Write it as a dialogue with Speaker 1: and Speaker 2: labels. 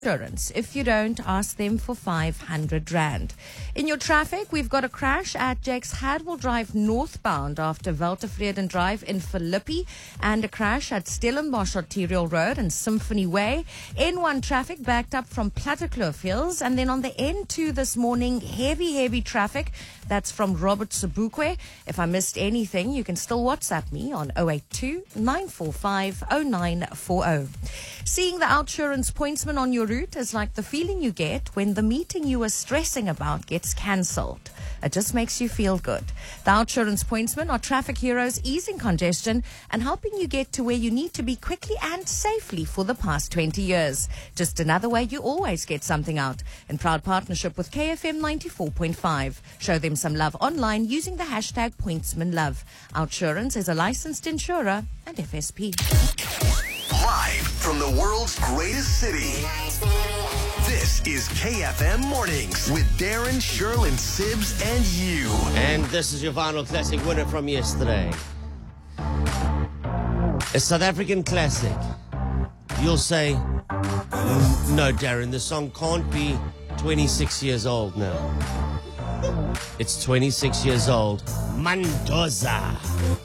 Speaker 1: insurance. If you don't, ask them for 500 Rand. In your traffic, we've got a crash at Jakes Hadwell Drive northbound after Weltevreden Drive in Philippi, and a crash at Stellenbosch Arterial Road and Symphony Way. N1 traffic backed up from Plattekloof Hills, and then on the N2 this morning, heavy traffic. That's from Robert Sobukwe. If I missed anything, you can still WhatsApp me on 082-945-0940. Seeing the Outsurance pointsman on your route is like the feeling you get when the meeting you were stressing about gets cancelled. It just makes you feel good. The Outsurance pointsmen are traffic heroes, easing congestion and helping you get to where you need to be quickly and safely for the past 20 years. Just another way you always get something out. In proud partnership with KFM 94.5. Show them some love online using the hashtag pointsmanlove. Outsurance is a licensed insurer and FSP.
Speaker 2: Live from the world's greatest city. This is KFM Mornings with Darren, Sherlyn, Sibs, and you.
Speaker 3: And this is your final classic winner from yesterday. A South African classic. You'll say, no, Darren, the song can't be 26 years old now. It's 26 years old. Mandoza.